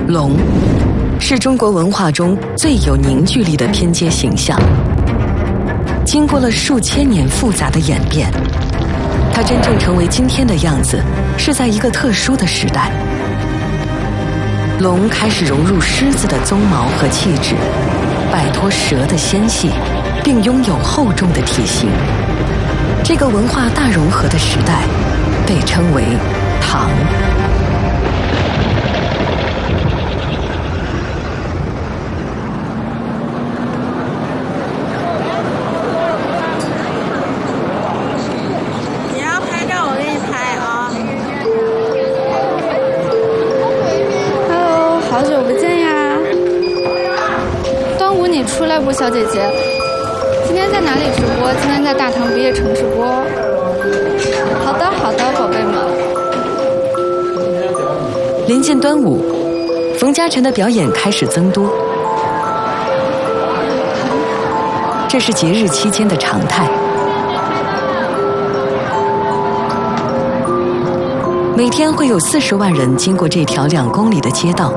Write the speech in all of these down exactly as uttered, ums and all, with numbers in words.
龙是中国文化中最有凝聚力的拼接形象，经过了数千年复杂的演变，它真正成为今天的样子，是在一个特殊的时代。龙开始融入狮子的鬃毛和气质，摆脱蛇的纤细，并拥有厚重的体型。这个文化大融合的时代，被称为唐。 你要拍照，我给你拍啊。 Hello， 好久不见呀！端午你出来不，小姐姐？今天在哪里直播？今天在大唐不夜城直播。好的，好的，宝贝们。 临近端午，冯嘉诚的表演开始增多，这是节日期间的常态。每天会有四十万人经过这条两公里的街道，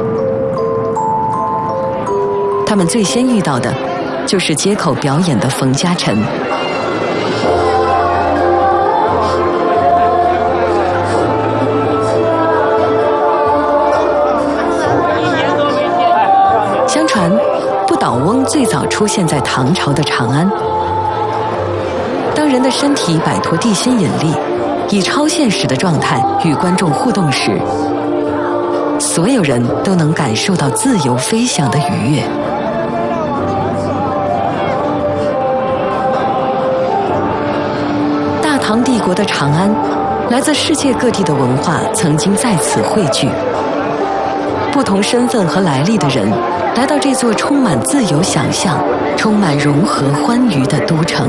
他们最先遇到的就是街口表演的冯嘉诚。相传，不倒翁最早出现在唐朝的长安。当人的身体摆脱地心引力，以超现实的状态与观众互动时，所有人都能感受到自由飞翔的愉悦。大唐帝国的长安，来自世界各地的文化曾经在此汇聚。不同身份和来历的人，来到这座充满自由想象、充满融合欢愉的都城。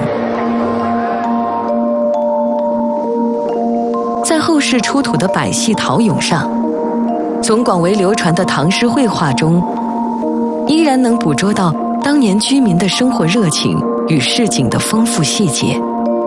在后世出土的百戏陶俑上，从广为流传的唐诗绘画中，依然能捕捉到当年居民的生活热情与市井的丰富细节。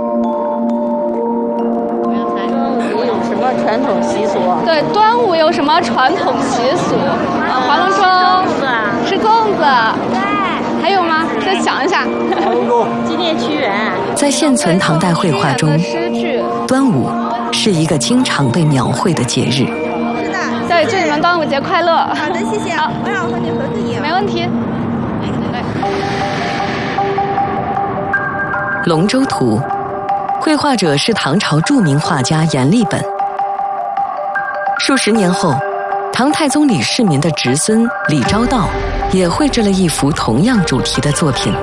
传统习俗， 对，端午有什么传统习俗？啊，划龙舟，吃粽子， 对， 还有吗？再想一下。 纪念屈原。 在现存唐代绘画中，端午是一个经常被描绘的节日。 是的， 小雨祝你们端午节快乐。 好的，谢谢。好，我让我和你合个影。 没问题。 龙舟图，绘画者是唐朝著名画家阎立本。数十年后，唐太宗李世民的侄孙李昭道也绘制了一幅同样主题的作品。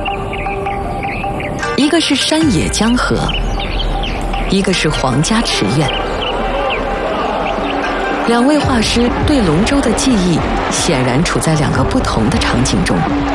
一个是山野江河，一个是皇家池院。两位画师对龙舟的记忆显然处在两个不同的场景中。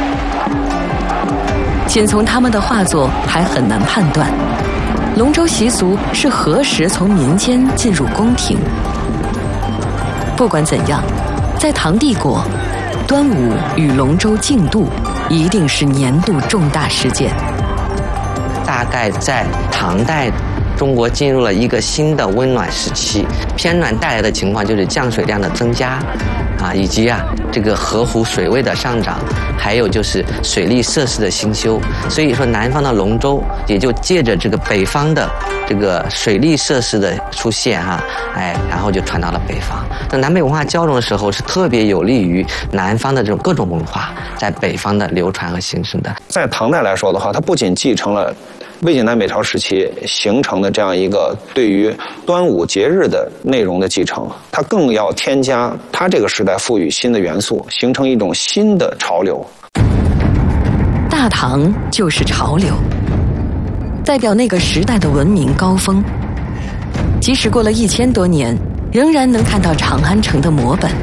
仅从他们的画作还很难判断，龙舟习俗是何时从民间进入宫廷。不管怎样，在唐帝国，端午与龙舟竞渡一定是年度重大事件。 大概在唐代，中国进入了一个新的温暖时期，偏暖带来的情况就是降水量的增加，啊，以及啊这个河湖水位的上涨，还有就是水利设施的兴修。所以说，南方的龙舟也就借着这个北方的这个水利设施的出现哈、啊，哎，然后就传到了北方。那南北文化交融的时候，是特别有利于南方的这种各种文化在北方的流传和形成的。 在唐代来说的话，它不仅继承了魏晋南北朝时期形成的这样一个对于端午节日的内容的继承，它更要添加它这个时代赋予新的元素，形成一种新的潮流。 大唐就是潮流，代表那个时代的文明高峰。即使过了一千多年，仍然能看到长安城的摹本。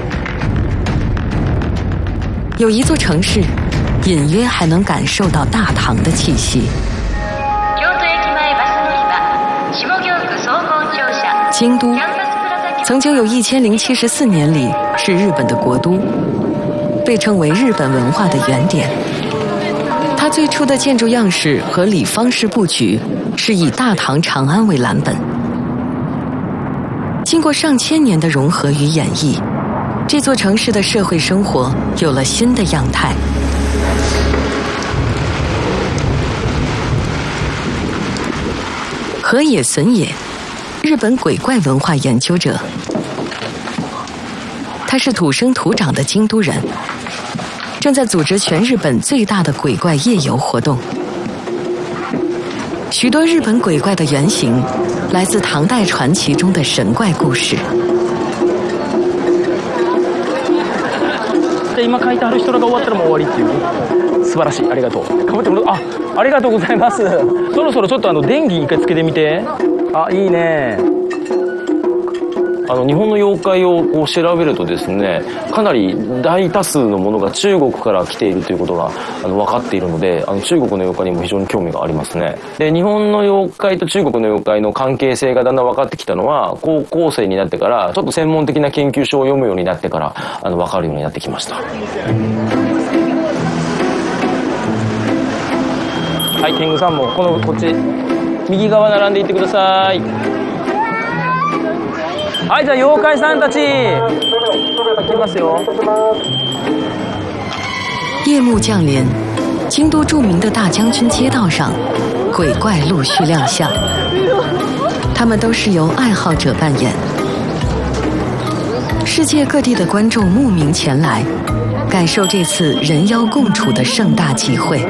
有一座城市，隐约还能感受到大唐的气息。京都曾经有一千零七十四年里是日本的国都，被称为日本文化的原点。它最初的建筑样式和里方式布局是以大唐长安为蓝本，经过上千年的融合与演绎， 这座城市的社会生活有了新的样态。河野隼也，日本鬼怪文化研究者，他是土生土长的京都人，正在组织全日本最大的鬼怪夜游活动。许多日本鬼怪的原型来自唐代传奇中的神怪故事。 今書いてある人らが終わったらもう終わりっていう。素晴らしい、ありがとう。かぶってもあ、ありがとうございます。そろそろちょっとあの電気一回つけてみて。あ、いいね。あの日本の妖怪をこう調べるとですね、かなり大多数のものが中国から来ているということがあの分かっているので、あの中国の妖怪にも非常に興味がありますね。で、日本の妖怪と中国の妖怪の関係性がだんだん分かってきたのは、高校生になってから、ちょっと専門的な研究書を読むようになってから、あの分かるようになってきました。はい、天狗さんもこのこっち右側並んでいってください。はい、じゃあ妖怪さんたち行きますよ。 夜幕降临，京都著名的大将军街道上，鬼怪陆续亮相，他们都是由爱好者扮演。世界各地的观众慕名前来，感受这次人妖共处的盛大集会。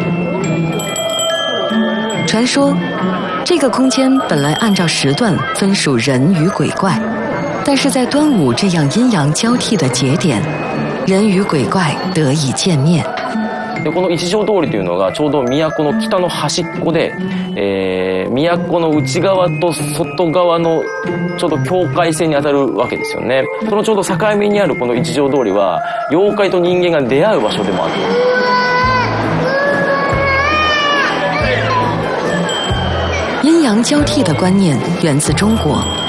传说，这个空间本来按照时段分属人与鬼怪。但是在端午这样阴阳交替的节点，人与鬼怪得以见面。 でこの一条通りというのがちょうど都の北の端っこで、えー、都の内側と外側のちょうど境界線に当たるわけですよね。そのちょうど境目にあるこの一条通りは妖怪と人間が出会う場所でもある。 阴阳交替的观念源自中国。